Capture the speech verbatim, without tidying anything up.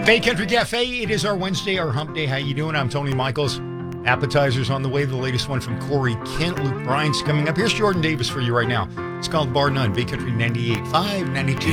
Bay Country Cafe, it is our Wednesday, our hump day. How you doing? I'm Tony Michaels. Appetizers on the way. The latest one from Corey Kent. Luke Bryan's coming up. Here's Jordan Davis for you right now. It's called Bar None. Bay Country ninety-eight point five, ninety-two.